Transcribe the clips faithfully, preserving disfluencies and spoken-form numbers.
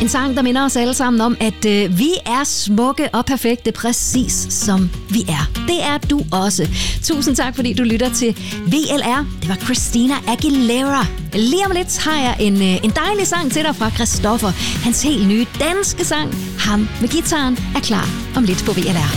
En sang, der minder os alle sammen om, at øh, vi er smukke og perfekte, præcis som vi er. Det er du også. Tusind tak, fordi du lytter til V L R. Det var Christina Aguilera. Lige om lidt har jeg en, øh, en dejlig sang til dig fra Christoffer. Hans helt nye danske sang, Ham med gitaren, er klar om lidt på V L R.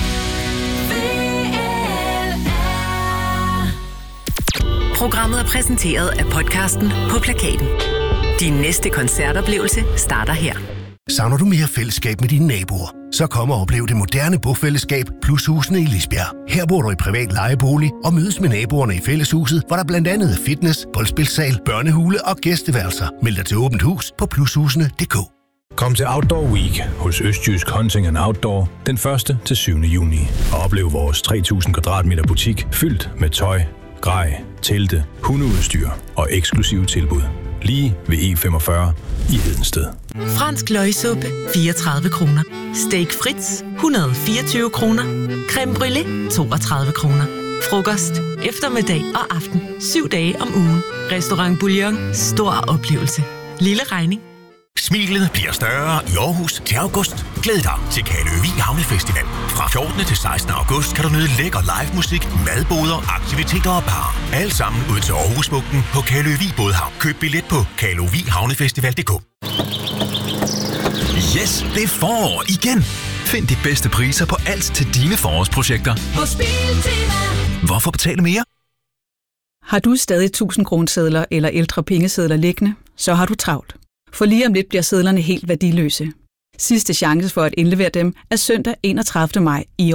Programmet er præsenteret af podcasten På Plakaten. Din næste koncertoplevelse starter her. Savner du mere fællesskab med dine naboer? Så kom og oplev det moderne bofællesskab plus husene i Lisbjerg. Her bor du i privat lejebolig og mødes med naboerne i fælleshuset, hvor der blandt andet er fitness, boldspilsal, børnehule og gæsteværelser. Meld dig til åbent hus på plushusene punktum d k. Kom til Outdoor Week hos Østjysk Hunting and Outdoor den første til syvende juni og oplev vores tre tusind kvadratmeter butik fyldt med tøj, grej, telte, hundeudstyr og eksklusive tilbud. Lige ved E femogfyrre i Hedensted. Fransk løgsuppe, fireogtredive kroner. Steak Fritz, et hundrede og fireogtyve kroner. Creme brûlée, toogtredive kroner. Frokost, eftermiddag og aften. Syv dage om ugen. Restaurant Bouillon. Stor oplevelse. Lille regning. Smilet bliver større i Aarhus til august. Glæd dig til Kaløvig Havnefestival. Fra fjortende til sekstende august kan du nyde lækker live musik, madboder, aktiviteter og bar. Alt sammen ud til Aarhusbugten på Kaløvig Bådhavn. Køb billet på kaløvig havnefestival punktum d k. Yes, det er forår igen. Find de bedste priser på alt til dine forårsprojekter hos Biltema. Hvorfor betale mere? Har du stadig tusind kronesedler eller ældre pengesedler liggende, så har du travlt. For lige om lidt bliver sedlerne helt værdiløse. Sidste chance for at indlevere dem er søndag enogtredivte maj i år.